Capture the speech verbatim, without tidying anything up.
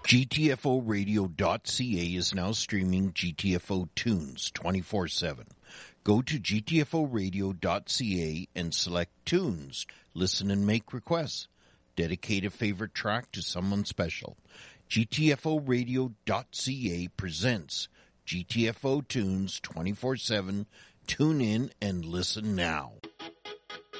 G T F O radio dot C A is now streaming G T F O tunes twenty-four seven. Go to G T F O radio dot C A and select tunes. Listen and make requests. Dedicate a favorite track to someone special. G T F O radio dot C A presents G T F O tunes twenty-four seven. Tune in and listen now.